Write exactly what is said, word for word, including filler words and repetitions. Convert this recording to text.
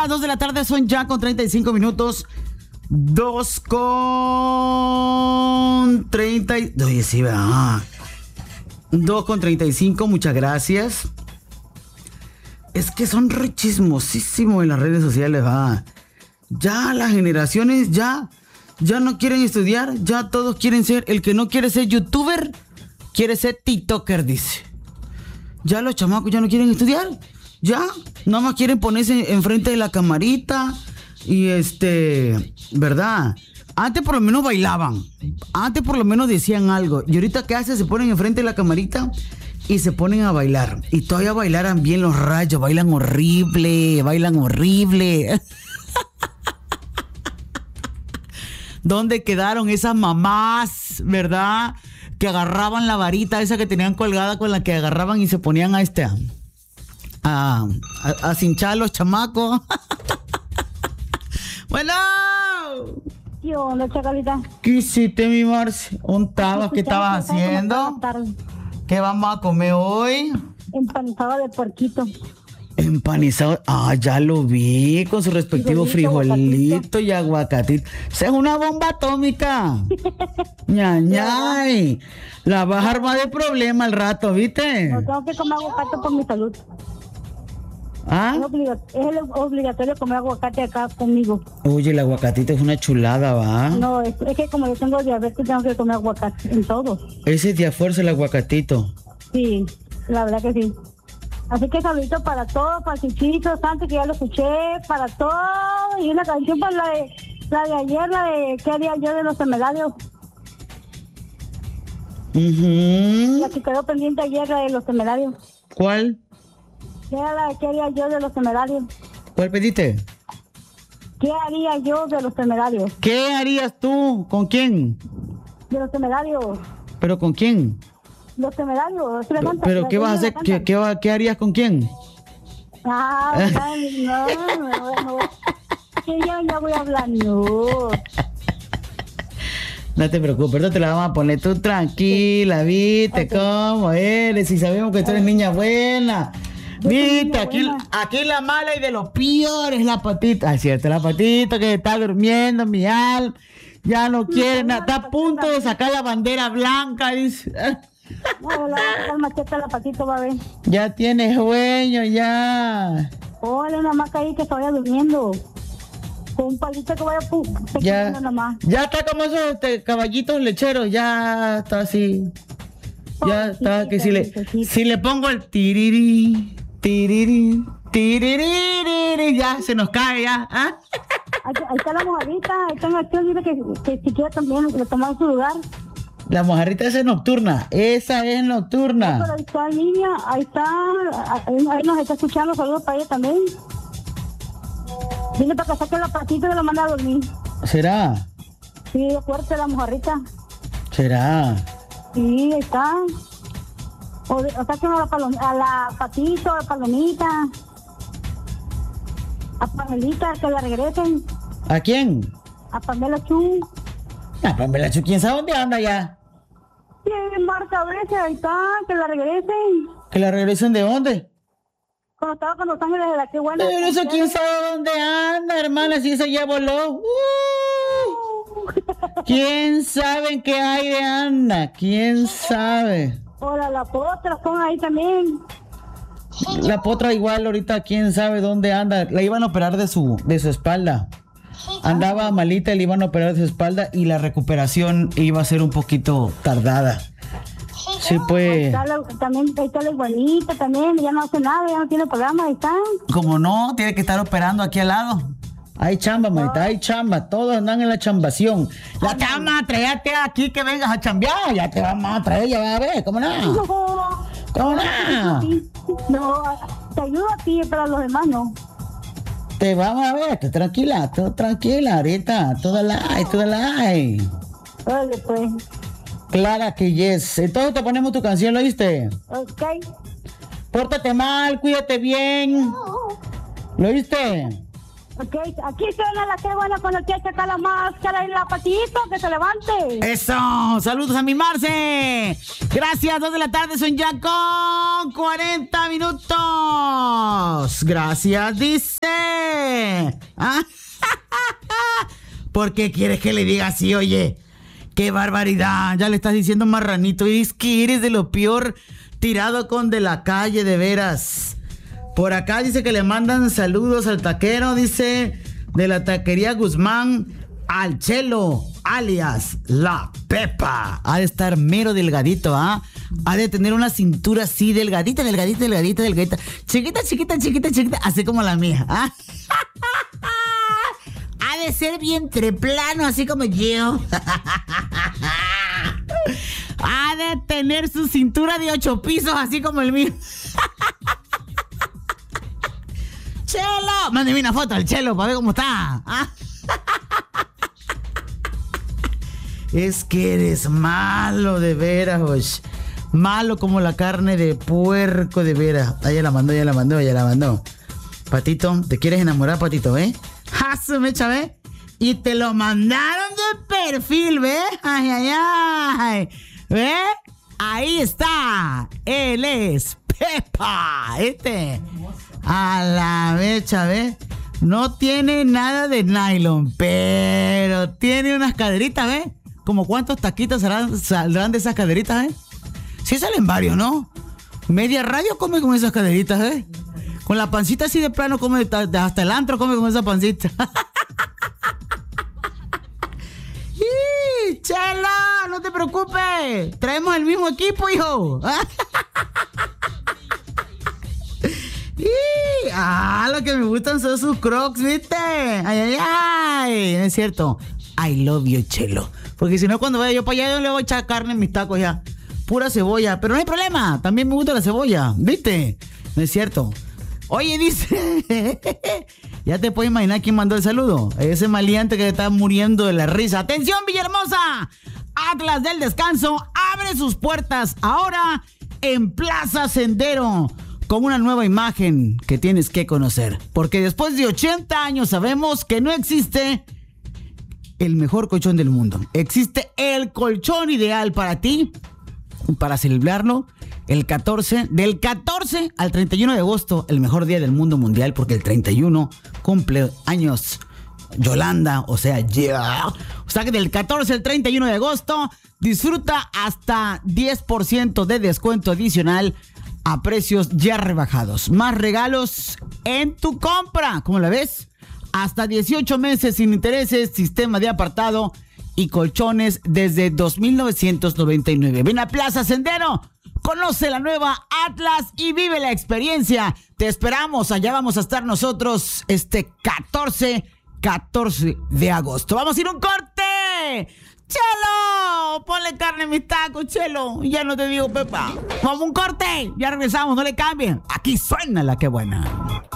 Gracias. Dos de la tarde son ya con treinta y cinco minutos. Dos con treinta. Oye, sí, va. Dos con treinta y cinco. Muchas gracias. Es que son re chismosísimos en las redes sociales, va. Ya las generaciones ya, ya no quieren estudiar. Ya todos quieren ser. El que no quiere ser youtuber, quiere ser tiktoker, dice. Ya los chamacos ya no quieren estudiar. Ya, nada más quieren ponerse enfrente de la camarita y este, ¿verdad? Antes por lo menos bailaban, antes por lo menos decían algo. Y ahorita, ¿qué hacen? Se ponen enfrente de la camarita y se ponen a bailar. Y todavía bailaran bien los rayos, bailan horrible, bailan horrible. ¿Dónde quedaron esas mamás, verdad? Que agarraban la varita esa que tenían colgada con la que agarraban y se ponían a este... A, a, a cinchar a los chamacos. Bueno. ¿Qué onda, Chacalita? ¿Qué hiciste, mi Marce? ¿Dónde estabas? ¿Qué estabas haciendo? ¿Qué vamos a comer hoy? Empanizado de puerquito. Empanizado. Ah, ya lo vi, con su respectivo frijolito y aguacatito. Esa es una bomba atómica. ña, ñay. La vas a armar de problema al rato, ¿viste? No tengo que comer aguacate por mi salud. ¿Ah? Es, obliga- es el obligatorio comer aguacate acá conmigo. Oye, el aguacatito es una chulada, ¿va? No, es, es que como yo tengo diabetes, tengo que comer aguacate en todo. Ese es de a fuerza el aguacatito. Sí, la verdad que sí. Así que saludito para todos, para Chichito, Santo, que ya lo escuché, para todos. Y una canción para la de, la de ayer, la de ¿qué haría yo de los temerarios? Uh-huh. La que quedó pendiente ayer, la de los temerarios. ¿Cuál? ¿Qué era la de qué haría yo de los temerarios? ¿Cuál pediste? ¿Qué haría yo de los temerarios? ¿Qué harías tú? ¿Con quién? De los temerarios. ¿Pero con quién? Los temerarios. ¿Pero, pero qué vas a hacer? ¿Qué, qué, va- ¿Qué harías con quién? Ah, ay, no, no, no. Que yo ya voy a hablar, no. No te preocupes, no te la vamos a poner tú tranquila, viste Okay. cómo eres y sabemos que tú eres niña buena. Yo soy Viste, niña aquí, buena. aquí la mala y de lo peor es la patita. Ah, cierto, la patita que está durmiendo, mi alma. Ya no quiere nada, está a punto de sacar la bandera blanca, dice. No, la, la macheta, la patito va a ver. Ya tiene sueño, ya. Hola, nada más que ahí que se vaya durmiendo. Con un palito que vaya pu, Ya, nada más. ya está como esos este, caballitos lecheros, ya está así. Ya está, que si le, si le pongo el tiriri, tiriri, tiriri, ya se nos cae ya. ¿Ah? Ahí, ahí está la mojarita, ahí está en acción, dice que, que si quiere también le tomamos su lugar. La mojarrita esa es nocturna, esa es Pero nocturna. ahí está en línea, ahí está, ahí, ahí nos está escuchando, saludos para ella también. Dile para que saque la patita y me lo manda a dormir. ¿Será? Sí, fuerte la mojarrita. ¿Será? Sí, ahí está. O, de, o sea que a la, palom, a la patito, a la palomita, a Pamelita, que la regresen, ¿A quién? a Pamela Chu. Ah, Pamela Chu, ¿quién sabe dónde anda ya? Sí, Marta, a veces, ahí está, que la regresen. ¿Que la regresen de dónde? Cuando estaba con Los Ángeles de la que buena. Pero eso quién sabe dónde anda, hermana, si eso ya voló. Uh. ¿Quién sabe en qué aire anda? ¿Quién sabe? Hola, la potra, son ahí también. La potra igual ahorita, quién sabe dónde anda. La iban a operar de su, de su espalda. Andaba malita, le iban a operar de su espalda y la recuperación iba a ser un poquito tardada. Sí, Ahí pues, está la, también, ahí está la igualita también, ya no hace nada, ya no tiene programa, ahí está. como no, tiene que estar operando aquí al lado. Hay chamba, manita, hay chamba. Todos andan en la chambación. Ya te vamos a traerte aquí que vengas a chambear. Ya te vamos a traer, ya vas a ver, ¿cómo no? No, ¿Cómo no? sí, no, te ayudo a ti, pero a los demás no. Te vamos a ver, tú tranquila, tú tranquila, ahorita, toda la, toda la. Oye, pues, Clara que yes. Entonces te ponemos tu canción, ¿lo oíste? ok. Pórtate mal, cuídate bien. ¿Lo oíste? Ok, aquí suena la que buena con el que saca la máscara y la patito, que se levante. Eso, saludos a mi Marce. Gracias, dos de la tarde son ya con cuarenta minutos. Gracias, dice. ¿Ah? ¿Por qué quieres que le diga así, oye? ¡Qué barbaridad! Ya le estás diciendo marranito. Y es que eres de lo peor, tirado con de la calle, de veras. Por acá dice que le mandan saludos al taquero, dice, de la taquería Guzmán, al Chelo, alias La Pepa. Ha de estar mero delgadito, ¿ah? ¿eh? Ha de tener una cintura así, delgadita, delgadita, delgadita, delgadita. Chiquita, chiquita, chiquita, chiquita, así como la mía, ¿ah? ¿eh? Ha de ser vientre plano, así como yo. Ha de tener su cintura de ocho pisos, así como el mío. Chelo, mándeme una foto al Chelo para ver cómo está. ¿Ah? Es que eres malo de veras, oye. Malo como la carne de puerco de veras. Ah, ya la mandó, ya la mandó, ya la mandó. Patito, ¿te quieres enamorar, Patito, eh? ¡Ja, su mecha, ve! Y te lo mandaron de perfil, ¿ve? ¡Ay, ay, ay! ¿Ve? Ahí está. Él es Pepa. Este. A la mecha, ¿ve? No tiene nada de nylon, pero tiene unas caderitas, ¿ve? ¿Como cuántos taquitos saldrán, saldrán de esas caderitas, eh? Sí salen varios, ¿no? Media radio come con esas caderitas, ¿eh? Con la pancita así de plano come, hasta el antro come con esa pancita. ¡Y, Chela! No te preocupes. Traemos el mismo equipo, hijo. ¡Y! ¡Ah! Lo que me gustan son sus crocs, ¿viste? ¡Ay, ay, ay! No es cierto. I love you, Chelo. Porque si no, cuando vaya yo para allá, yo le voy a echar carne en mis tacos ya. Pura cebolla. Pero no hay problema. También me gusta la cebolla. ¿Viste? No es cierto. Oye, dice... Ya te puedes imaginar quién mandó el saludo. Ese maleante que está muriendo de la risa. ¡Atención, Villahermosa! Atlas del Descanso abre sus puertas ahora en Plaza Sendero, con una nueva imagen que tienes que conocer. Porque después de ochenta años sabemos que no existe el mejor colchón del mundo. Existe el colchón ideal para ti, para celebrarlo el catorce, del catorce al treinta y uno de agosto, el mejor día del mundo mundial, porque el treinta y uno cumple años Yolanda, o sea, yeah. O sea que del catorce al treinta y uno de agosto disfruta hasta diez por ciento de descuento adicional a precios ya rebajados. Más regalos en tu compra, ¿cómo la ves? Hasta dieciocho meses sin intereses, sistema de apartado y colchones desde dos mil novecientos noventa y nueve. Ven a Plaza Sendero, conoce la nueva Atlas y vive la experiencia. Te esperamos, allá vamos a estar nosotros este catorce de agosto. Vamos a ir a un corte. ¡Chelo! Ponle carne en mis tacos, Chelo. Ya no te digo, Pepa. Vamos a un corte. Ya regresamos, no le cambien. Aquí suena la que buena.